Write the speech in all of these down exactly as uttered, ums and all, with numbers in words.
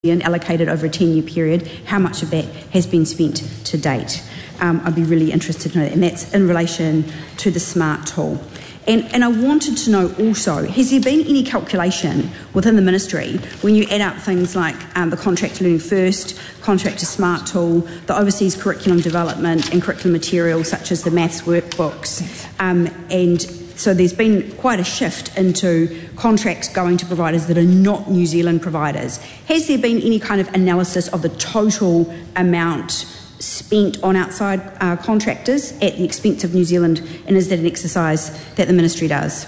and allocated over a ten-year period, how much of that has been spent to date. Um, I'd be really interested to know that, and that's in relation to the SMART tool. And, and I wanted to know also, has there been any calculation within the ministry when you add up things like um, the Contract to Learning First, Contract to SMART tool, the overseas curriculum development and curriculum materials such as the maths workbooks, um, and so there's been quite a shift into contracts going to providers that are not New Zealand providers. Has there been any kind of analysis of the total amount spent on outside uh, contractors at the expense of New Zealand, and is that an exercise that the Ministry does?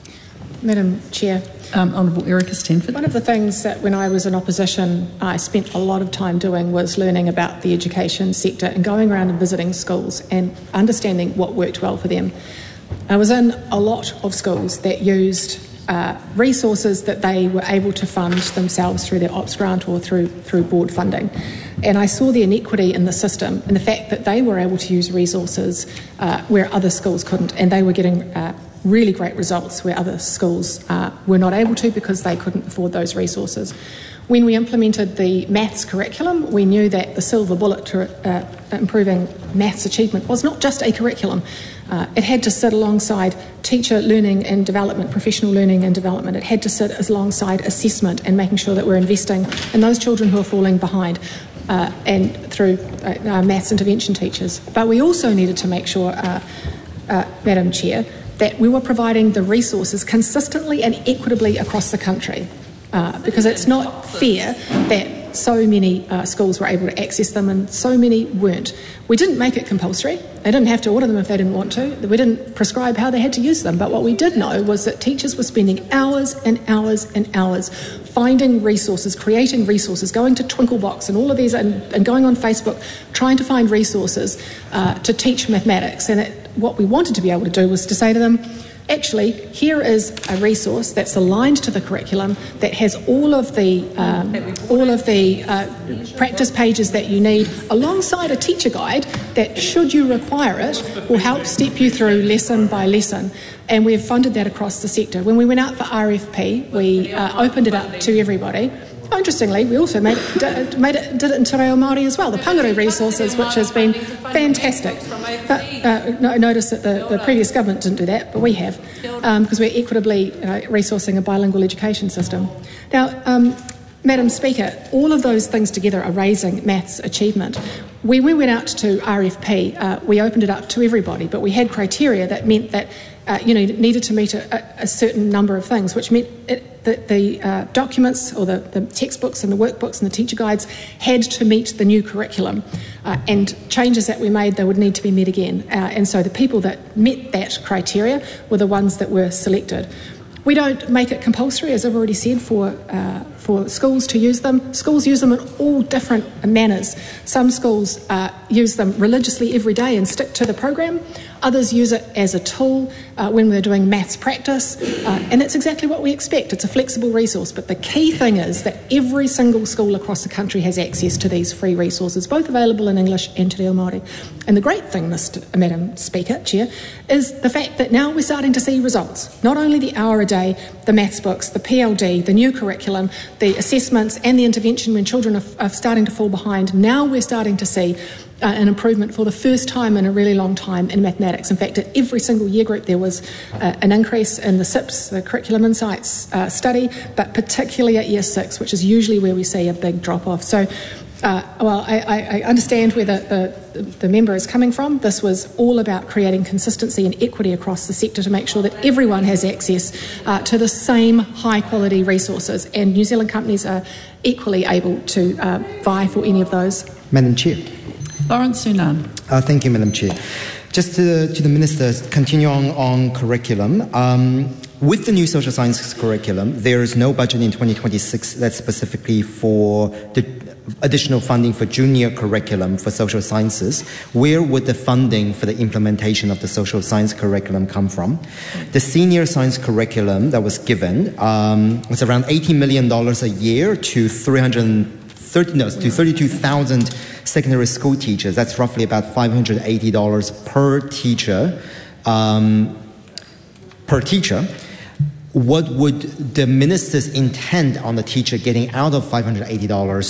Madam Chair. Um, Honourable Erica Stanford. One of the things that when I was in opposition I spent a lot of time doing was learning about the education sector and going around and visiting schools and understanding what worked well for them. I was in a lot of schools that used uh, resources that they were able to fund themselves through their ops grant or through through board funding. And I saw the inequity in the system and the fact that they were able to use resources uh, where other schools couldn't, and they were getting uh, really great results where other schools uh, were not able to because they couldn't afford those resources. When we implemented the maths curriculum, we knew that the silver bullet to uh, improving maths achievement was not just a curriculum. Uh, it had to sit alongside teacher learning and development, professional learning and development. It had to sit alongside assessment and making sure that we're investing in those children who are falling behind uh, and through uh, uh, maths intervention teachers. But we also needed to make sure, uh, uh, Madam Chair, that we were providing the resources consistently and equitably across the country. Uh, because it's not fair that so many uh, schools were able to access them and so many weren't. We didn't make it compulsory. They didn't have to order them if they didn't want to. We didn't prescribe how they had to use them. But what we did know was that teachers were spending hours and hours and hours finding resources, creating resources, going to Twinklebox and all of these, and, and going on Facebook, trying to find resources uh, to teach mathematics. And it, what we wanted to be able to do was to say to them, actually, here is a resource that's aligned to the curriculum that has all of the um, all of the uh, practice pages that you need, alongside a teacher guide that, should you require it, will help step you through lesson by lesson. And we've funded that across the sector. When we went out for R F P, we uh, opened it up to everybody. Oh, interestingly, we also made it, made it, did it in Te Reo Māori as well, the Pangaru resources, which has been fantastic. But uh, no, notice that the, the previous government didn't do that, but we have, um, because we're equitably uh, resourcing a bilingual education system. Now, um, Madam Speaker, all of those things together are raising maths achievement. When we went out to R F P, uh, we opened it up to everybody, but we had criteria that meant that uh, you know, needed to meet a, a certain number of things, which meant it, that the uh, documents or the, the textbooks and the workbooks and the teacher guides had to meet the new curriculum, uh, and changes that we made, they would need to be met again. Uh, and so the people that met that criteria were the ones that were selected. We don't make it compulsory, as I've already said, for uh, for schools to use them. Schools use them in all different manners. Some schools uh, use them religiously every day and stick to the program. Others use it as a tool uh, when we're doing maths practice, uh, and that's exactly what we expect. It's a flexible resource, but the key thing is that every single school across the country has access to these free resources, both available in English and Te Reo Māori. And the great thing, Mister Madam Speaker, Chair, is the fact that now we're starting to see results. Not only the hour a day, the maths books, the P L D, the new curriculum, the assessments and the intervention when children are, are starting to fall behind. Now we're starting to see Uh, an improvement for the first time in a really long time in mathematics. In fact, at every single year group there was uh, an increase in the S I P S, the Curriculum Insights uh, study, but particularly at year six, which is usually where we see a big drop-off. So, uh, well, I, I understand where the, the, the member is coming from. This was all about creating consistency and equity across the sector to make sure that everyone has access uh, to the same high-quality resources, and New Zealand companies are equally able to uh, vie for any of those. Madam Chair. Lawrence Sunan. Uh, thank you, Madam Chair. Just to, to the Minister, continue on, on curriculum. Um, with the new social science curriculum, there is no budget in twenty twenty-six that's specifically for the additional funding for junior curriculum for social sciences. Where would the funding for the implementation of the social science curriculum come from? The senior science curriculum that was given um, was around eighty million dollars a year to three hundred thirty, no, to thirty-two thousand secondary school teachers. That's roughly about five hundred eighty dollars per teacher. Um, per teacher. What would the minister's intend on the teacher getting out of five hundred eighty dollars